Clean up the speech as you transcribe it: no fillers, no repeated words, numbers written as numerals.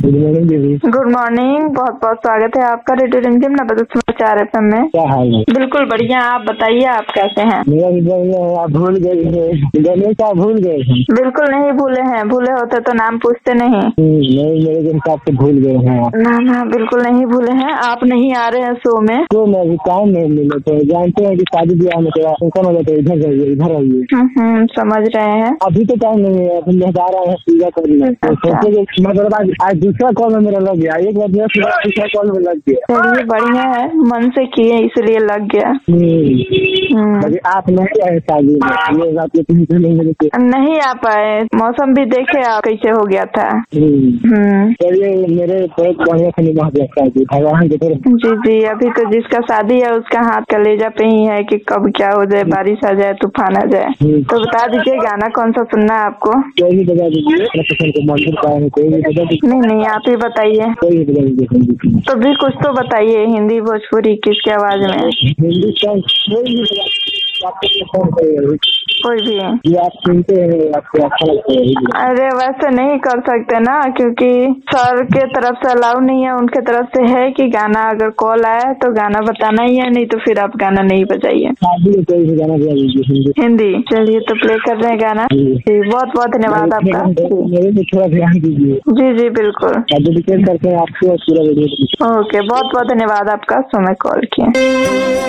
Good morning दीदी। Good morning, बहुत बहुत स्वागत है आपका रेडियो रिमझिम 90.4 FM में। क्या हाल है? बिल्कुल बढ़िया, आप बताइए आप कैसे हैं? मेरा भी बढ़िया है। आप भूल गए हैं गणेश, आप भूल गए हैं? बिल्कुल नहीं भूले हैं, भूले होते तो नाम पूछते नहीं। नहीं, मेरे हिसाब से भूल गए हैं आप। ना बिल्कुल नहीं भूले हैं। आप नहीं आ रहे हैं शो में तो मैं भी टाइम नहीं मिले थे, जानते हैं कि शादी ब्याह में थोड़ा फंक्शन हो जाता है, इधर जाइए इधर आइए। समझ रहे हैं। अभी तो टाइम नहीं है, अभी मेहदार आए हैं पूजा करने। तो सोचे मतलब आज दूसरा कॉल में मेरा लग गया, एक बार दूसरा कॉल में लग गया। चलिए बढ़िया है, मन से किए इसलिए लग गया। आप नहीं आए शादी में, ये बात नहीं मिलती। नहीं आ पाए, मौसम भी देखे आप कैसे हो गया था। चलिए मेरे बहुत बढ़िया से निभा दिया शादी, भगवान की तरफ। जी, अभी तो जिसका शादी है उसका हाथ कलेजा पे ही है कि कब क्या हो जाए, बारिश आ जाए, तूफान आ जाए। तो बता दीजिए गाना कौन सा सुनना है आपको? कोई भी बता दीजिए, पसंद के मंदिर का है, कोई भी बता दीजिए। नहीं आप ही बताइए। कोई भी बता दीजिए। तो भी कुछ तो बताइए, हिंदी भोजपुरी किसके आवाज में? हिंदी सॉन्ग कोई भी कोई भी है ये आप सुनते हैं, आपको अच्छा लगता है? अरे वैसे नहीं कर सकते ना, क्योंकि सर के तरफ से अलाउ नहीं है, उनके तरफ से है कि गाना अगर कॉल आया तो गाना बताना ही है, नहीं तो फिर आप गाना नहीं बजाइए। कोई भी गाना बजा दीजिए हिंदी। चलिए तो प्ले कर रहे हैं गाना। जी बहुत बहुत धन्यवाद आपका। मेरे पे थोड़ा ध्यान दीजिए। जी बिल्कुल, डेडिकेट करते हैं आपको पूरा वीडियो। ओके, बहुत बहुत धन्यवाद आपका, समय कॉल किया।